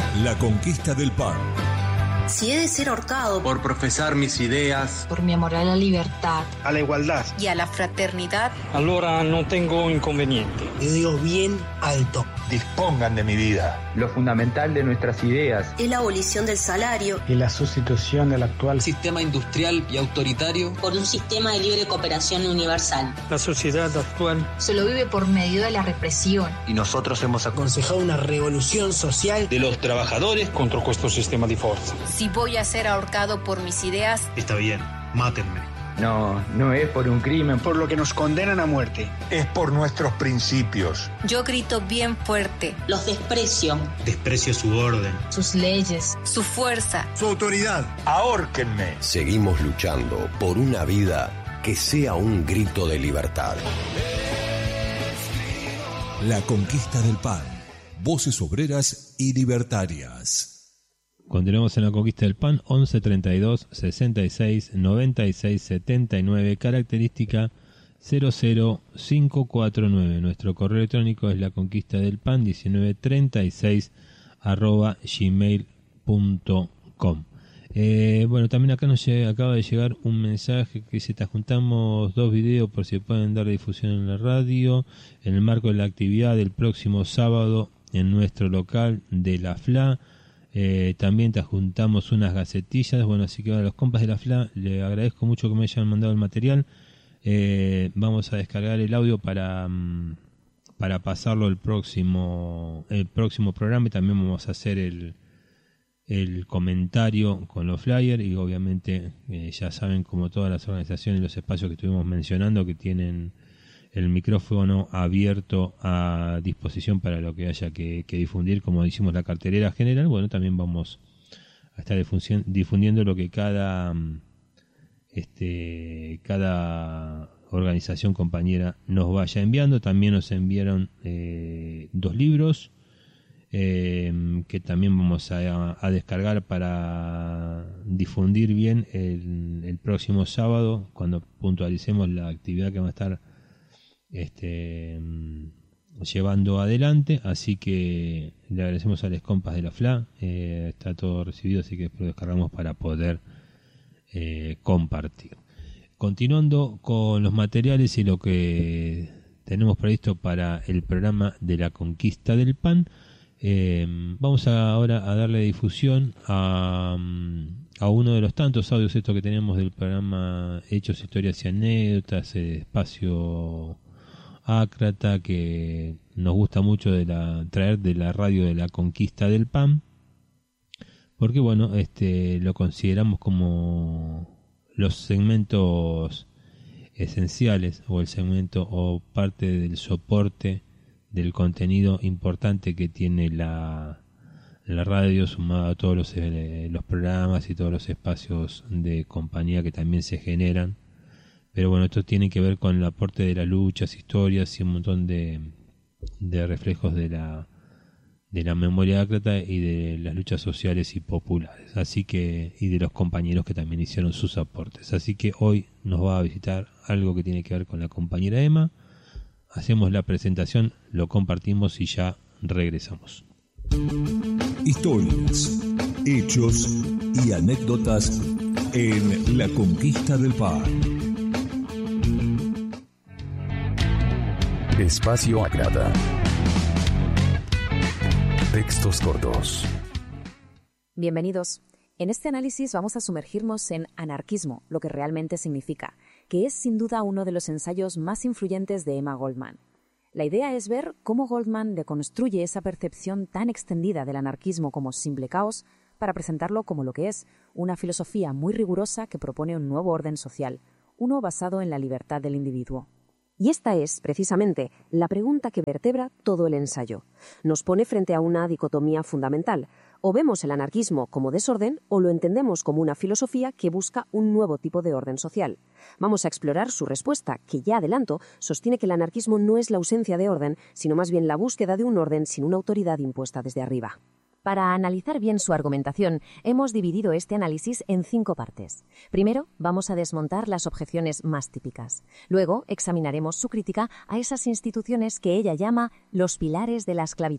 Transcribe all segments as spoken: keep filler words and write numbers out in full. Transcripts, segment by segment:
La conquista del pan. Si he de ser ahorcado por profesar mis ideas, por mi amor a la libertad, a la igualdad y a la fraternidad, allora no tengo inconveniente. Yo digo bien alto. Dispongan de mi vida. Lo fundamental de nuestras ideas es la abolición del salario y la sustitución del actual sistema industrial y autoritario por un sistema de libre cooperación universal. La sociedad actual se lo vive por medio de la represión. Y nosotros hemos aconsejado una revolución social de los trabajadores contra este sistema de fuerza. Si voy a ser ahorcado por mis ideas, está bien, mátenme. No, no es por un crimen. Por lo que nos condenan a muerte. Es por nuestros principios. Yo grito bien fuerte. Los desprecio. Desprecio su orden. Sus leyes. Su fuerza. Su autoridad. Ahórquenme. Seguimos luchando por una vida que sea un grito de libertad. La conquista del pan. Voces obreras y libertarias. Continuamos en la conquista del pan. Once treinta y dos sesenta y seis noventa y seis setenta y nueve, característica cero cero cinco cuatro nueve. Nuestro correo electrónico es la conquista del pan diecinueve treinta y seis arroba gmail punto com. Eh, bueno, también acá nos llega, acaba de llegar un mensaje que dice: te juntamos dos videos por si pueden dar difusión en la radio en el marco de la actividad del próximo sábado en nuestro local de la F L A. Eh, también te adjuntamos unas gacetillas. Bueno, así que a los compas de la F L A le agradezco mucho que me hayan mandado el material. Eh, vamos a descargar el audio para para pasarlo el próximo el próximo programa, y también vamos a hacer el el comentario con los flyers. Y obviamente eh, ya saben, como todas las organizaciones y los espacios que estuvimos mencionando, que tienen el micrófono abierto a disposición para lo que haya que, que difundir, como decimos la cartelera general. Bueno, también vamos a estar difundiendo lo que cada este cada organización compañera nos vaya enviando. También nos enviaron eh, dos libros eh, que también vamos a, a descargar para difundir bien el, el próximo sábado, cuando puntualicemos la actividad que va a estar este llevando adelante. Así que le agradecemos a los compas de la F L A. Eh, está todo recibido, así que después lo descargamos para poder eh, compartir. Continuando con los materiales y lo que tenemos previsto para el programa de la conquista del pan, eh, vamos a ahora a darle difusión a, a uno de los tantos audios estos que tenemos del programa Hechos, Historias y Anécdotas, eh, espacio ácrata que nos gusta mucho de la traer de la radio de la conquista del pan, porque bueno, este lo consideramos como los segmentos esenciales, o el segmento o parte del soporte del contenido importante que tiene la la radio, sumado a todos los, eh, los programas y todos los espacios de compañía que también se generan. Pero bueno, esto tiene que ver con el aporte de las luchas, historias y un montón de, de reflejos de la de la memoria ácrata y de las luchas sociales y populares, así que, y de los compañeros que también hicieron sus aportes. Así que hoy nos va a visitar algo que tiene que ver con la compañera Emma. Hacemos la presentación, lo compartimos y ya regresamos. Historias, hechos y anécdotas en la conquista del pan. Espacio Ácrata. Textos cortos. Bienvenidos. En este análisis vamos a sumergirnos en anarquismo, lo que realmente significa, que es sin duda uno de los ensayos más influyentes de Emma Goldman. La idea es ver cómo Goldman deconstruye esa percepción tan extendida del anarquismo como simple caos para presentarlo como lo que es, una filosofía muy rigurosa que propone un nuevo orden social, uno basado en la libertad del individuo. Y esta es, precisamente, la pregunta que vertebra todo el ensayo. Nos pone frente a una dicotomía fundamental. O vemos el anarquismo como desorden o lo entendemos como una filosofía que busca un nuevo tipo de orden social. Vamos a explorar su respuesta, que ya adelanto, sostiene que el anarquismo no es la ausencia de orden, sino más bien la búsqueda de un orden sin una autoridad impuesta desde arriba. Para analizar bien su argumentación, hemos dividido este análisis en cinco partes. Primero, vamos a desmontar las objeciones más típicas. Luego, examinaremos su crítica a esas instituciones que ella llama los pilares de la esclavitud.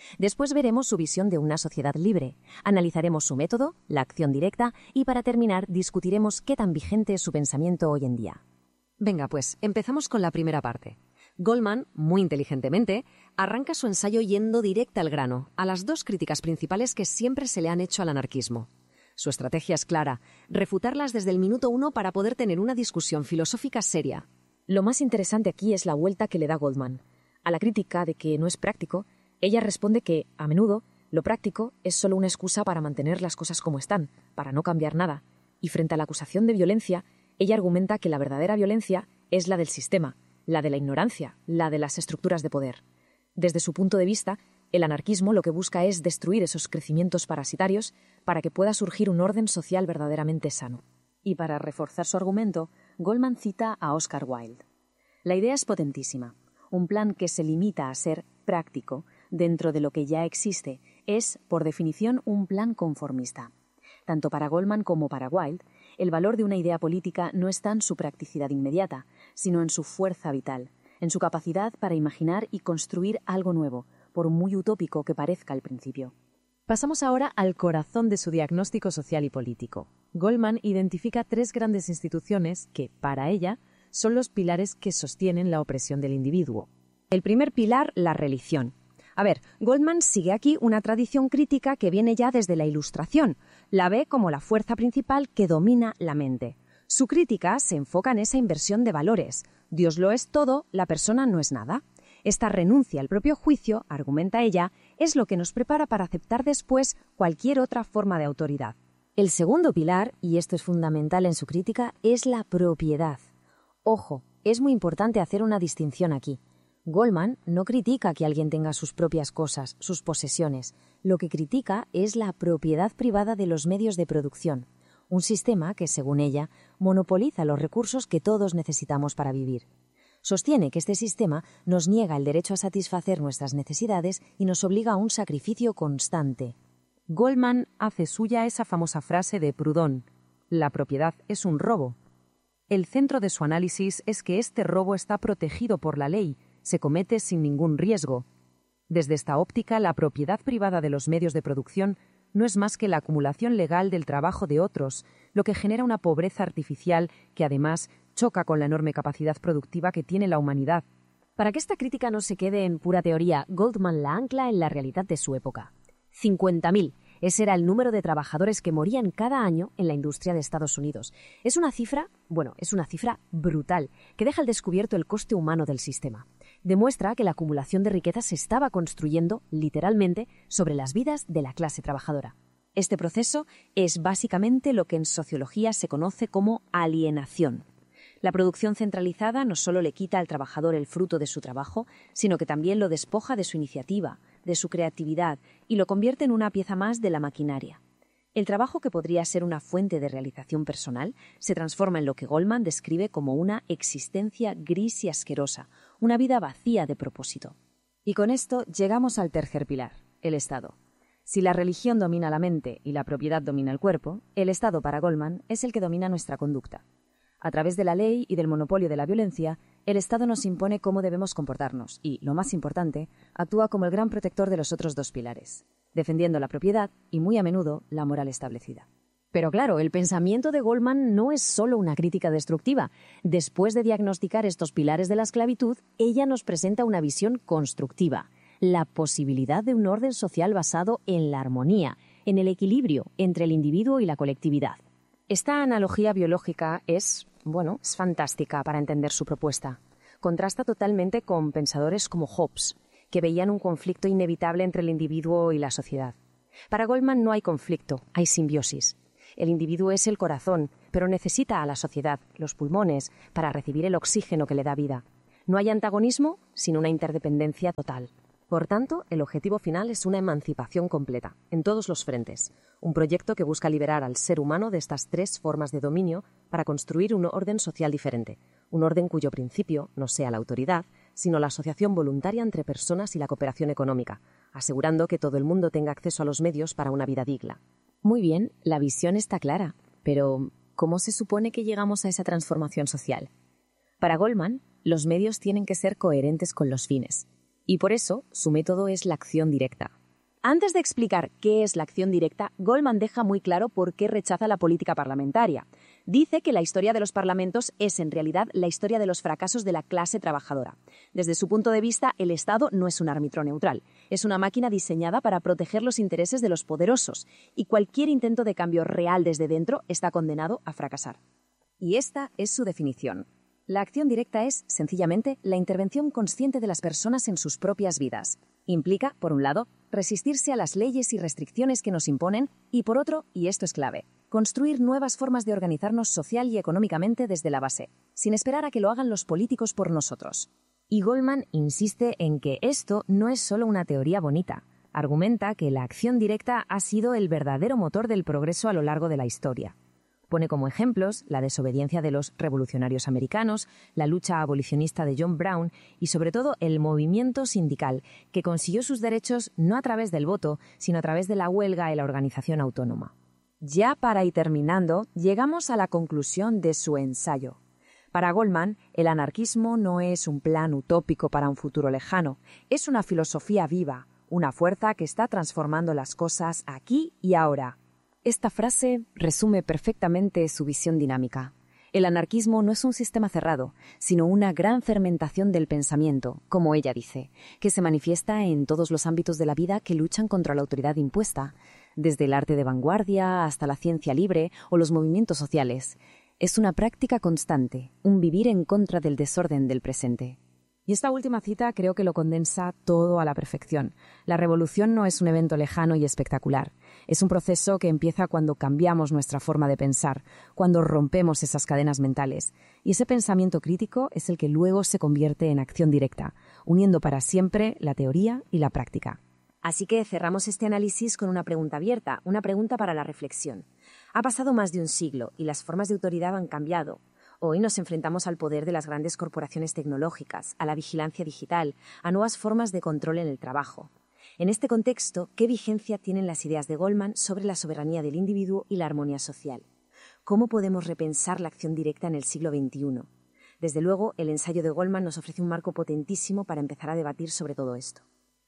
Después veremos su visión de una sociedad libre, analizaremos su método, la acción directa, y para terminar discutiremos qué tan vigente es su pensamiento hoy en día. Venga, pues, empezamos con la primera parte. Goldman, muy inteligentemente, arranca su ensayo yendo directa al grano, a las dos críticas principales que siempre se le han hecho al anarquismo. Su estrategia es clara, refutarlas desde el minuto uno para poder tener una discusión filosófica seria. Lo más interesante aquí es la vuelta que le da Goldman. A la crítica de que no es práctico, ella responde que, a menudo, lo práctico es solo una excusa para mantener las cosas como están, para no cambiar nada. Y frente a la acusación de violencia, ella argumenta que la verdadera violencia es la del sistema, la de la ignorancia, la de las estructuras de poder. Desde su punto de vista, el anarquismo lo que busca es destruir esos crecimientos parasitarios para que pueda surgir un orden social verdaderamente sano. Y para reforzar su argumento, Goldman cita a Oscar Wilde. La idea es potentísima. Un plan que se limita a ser práctico dentro de lo que ya existe es, por definición, un plan conformista. Tanto para Goldman como para Wilde, el valor de una idea política no está en su practicidad inmediata, sino en su fuerza vital, en su capacidad para imaginar y construir algo nuevo, por muy utópico que parezca al principio. Pasamos ahora al corazón de su diagnóstico social y político. Goldman identifica tres grandes instituciones que, para ella, son los pilares que sostienen la opresión del individuo. El primer pilar, la religión. A ver, Goldman sigue aquí una tradición crítica que viene ya desde la Ilustración. La ve como la fuerza principal que domina la mente. Su crítica se enfoca en esa inversión de valores. Dios lo es todo, la persona no es nada. Esta renuncia al propio juicio, argumenta ella, es lo que nos prepara para aceptar después cualquier otra forma de autoridad. El segundo pilar, y esto es fundamental en su crítica, es la propiedad. Ojo, es muy importante hacer una distinción aquí. Goldman no critica que alguien tenga sus propias cosas, sus posesiones. Lo que critica es la propiedad privada de los medios de producción, un sistema que, según ella, monopoliza los recursos que todos necesitamos para vivir. Sostiene que este sistema nos niega el derecho a satisfacer nuestras necesidades y nos obliga a un sacrificio constante. Goldman hace suya esa famosa frase de Proudhon: «La propiedad es un robo». El centro de su análisis es que este robo está protegido por la ley, se comete sin ningún riesgo. Desde esta óptica, la propiedad privada de los medios de producción no es más que la acumulación legal del trabajo de otros, lo que genera una pobreza artificial que, además, choca con la enorme capacidad productiva que tiene la humanidad. Para que esta crítica no se quede en pura teoría, Goldman la ancla en la realidad de su época. cincuenta mil. Ese era el número de trabajadores que morían cada año en la industria de Estados Unidos. Es una cifra, bueno, es una cifra brutal, que deja al descubierto el coste humano del sistema. Demuestra que la acumulación de riqueza se estaba construyendo, literalmente, sobre las vidas de la clase trabajadora. Este proceso es básicamente lo que en sociología se conoce como alienación. La producción centralizada no solo le quita al trabajador el fruto de su trabajo, sino que también lo despoja de su iniciativa, de su creatividad, y lo convierte en una pieza más de la maquinaria. El trabajo que podría ser una fuente de realización personal se transforma en lo que Goldman describe como una existencia gris y asquerosa, una vida vacía de propósito. Y con esto llegamos al tercer pilar, el Estado. Si la religión domina la mente y la propiedad domina el cuerpo, el Estado para Goldman es el que domina nuestra conducta. A través de la ley y del monopolio de la violencia, el Estado nos impone cómo debemos comportarnos y, lo más importante, actúa como el gran protector de los otros dos pilares, defendiendo la propiedad y, muy a menudo, la moral establecida. Pero claro, el pensamiento de Goldman no es solo una crítica destructiva. Después de diagnosticar estos pilares de la esclavitud, ella nos presenta una visión constructiva, la posibilidad de un orden social basado en la armonía, en el equilibrio entre el individuo y la colectividad. Esta analogía biológica es, bueno, es fantástica para entender su propuesta. Contrasta totalmente con pensadores como Hobbes, que veían un conflicto inevitable entre el individuo y la sociedad. Para Goldman no hay conflicto, hay simbiosis. El individuo es el corazón, pero necesita a la sociedad, los pulmones, para recibir el oxígeno que le da vida. No hay antagonismo sin una interdependencia total. Por tanto, el objetivo final es una emancipación completa, en todos los frentes. Un proyecto que busca liberar al ser humano de estas tres formas de dominio para construir un orden social diferente. Un orden cuyo principio no sea la autoridad, sino la asociación voluntaria entre personas y la cooperación económica, asegurando que todo el mundo tenga acceso a los medios para una vida digna. Muy bien, la visión está clara, pero ¿cómo se supone que llegamos a esa transformación social? Para Goldman, los medios tienen que ser coherentes con los fines. Y por eso, su método es la acción directa. Antes de explicar qué es la acción directa, Goldman deja muy claro por qué rechaza la política parlamentaria. Dice que la historia de los parlamentos es en realidad la historia de los fracasos de la clase trabajadora. Desde su punto de vista, el Estado no es un árbitro neutral. Es una máquina diseñada para proteger los intereses de los poderosos, y cualquier intento de cambio real desde dentro está condenado a fracasar. Y esta es su definición. La acción directa es, sencillamente, la intervención consciente de las personas en sus propias vidas. Implica, por un lado, resistirse a las leyes y restricciones que nos imponen y, por otro, y esto es clave, construir nuevas formas de organizarnos social y económicamente desde la base, sin esperar a que lo hagan los políticos por nosotros. Y Goldman insiste en que esto no es solo una teoría bonita. Argumenta que la acción directa ha sido el verdadero motor del progreso a lo largo de la historia. Pone como ejemplos la desobediencia de los revolucionarios americanos, la lucha abolicionista de John Brown y, sobre todo, el movimiento sindical, que consiguió sus derechos no a través del voto, sino a través de la huelga y la organización autónoma. Ya para ir terminando, llegamos a la conclusión de su ensayo. Para Goldman, el anarquismo no es un plan utópico para un futuro lejano, es una filosofía viva, una fuerza que está transformando las cosas aquí y ahora. Esta frase resume perfectamente su visión dinámica. El anarquismo no es un sistema cerrado, sino una gran fermentación del pensamiento, como ella dice, que se manifiesta en todos los ámbitos de la vida que luchan contra la autoridad impuesta, desde el arte de vanguardia hasta la ciencia libre o los movimientos sociales. Es una práctica constante, un vivir en contra del desorden del presente. Y esta última cita creo que lo condensa todo a la perfección. La revolución no es un evento lejano y espectacular. Es un proceso que empieza cuando cambiamos nuestra forma de pensar, cuando rompemos esas cadenas mentales. Y ese pensamiento crítico es el que luego se convierte en acción directa, uniendo para siempre la teoría y la práctica. Así que cerramos este análisis con una pregunta abierta, una pregunta para la reflexión. Ha pasado más de un siglo y las formas de autoridad han cambiado. Hoy nos enfrentamos al poder de las grandes corporaciones tecnológicas, a la vigilancia digital, a nuevas formas de control en el trabajo. En este contexto, ¿qué vigencia tienen las ideas de Goldman sobre la soberanía del individuo y la armonía social? ¿Cómo podemos repensar la acción directa en el siglo veintiuno? Desde luego, el ensayo de Goldman nos ofrece un marco potentísimo para empezar a debatir sobre todo esto.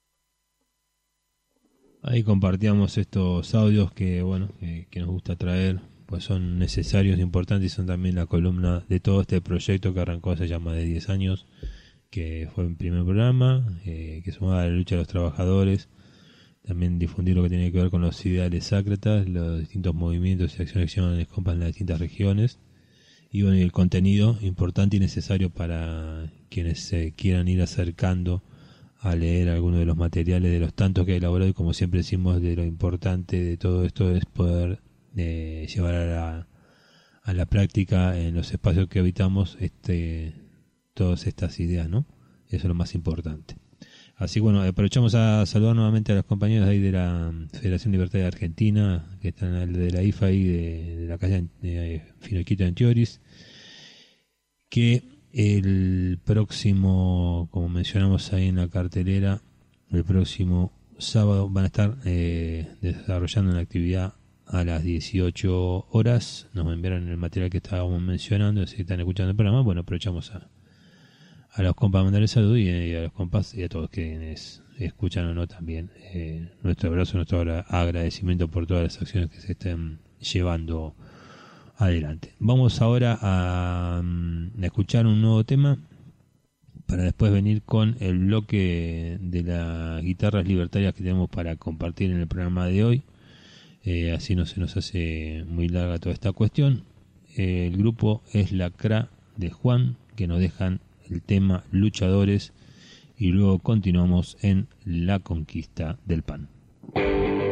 Ahí compartíamos estos audios que, bueno, que, que nos gusta traer, pues son necesarios, importantes y son también la columna de todo este proyecto que arrancó hace ya más de diez años, que fue un primer programa, eh, que sumaba a la lucha de los trabajadores, también difundir lo que tiene que ver con los ideales sácratas, los distintos movimientos y acciones que llevan las compas en las distintas regiones, y bueno, y el contenido importante y necesario para quienes se quieran ir acercando a leer algunos de los materiales, de los tantos que he elaborado, y como siempre decimos, de lo importante de todo esto es poder de llevar a la, a la práctica en los espacios que habitamos este, todas estas ideas, ¿no? Eso es lo más importante. Así bueno, aprovechamos a saludar nuevamente a los compañeros de ahí de la Federación Libertaria de Argentina, que están de la I F A y de, de la calle de Finoquito en Teoris, que el próximo, como mencionamos ahí en la cartelera, el próximo sábado van a estar eh, desarrollando una actividad a las dieciocho horas. Nos enviaron el material que estábamos mencionando. Si están escuchando el programa, bueno, aprovechamos a, a los compas a mandarles salud y, y a los compas y a todos quienes escuchan o no también. Eh, nuestro abrazo, nuestro agradecimiento por todas las acciones que se estén llevando adelante. Vamos ahora a, a escuchar un nuevo tema para después venir con el bloque de las guitarras libertarias que tenemos para compartir en el programa de hoy. Eh, así no se nos hace muy larga toda esta cuestión. Eh, el grupo es la C R A de Juan, que nos dejan el tema Luchadores, y luego continuamos en La Conquista del Pan.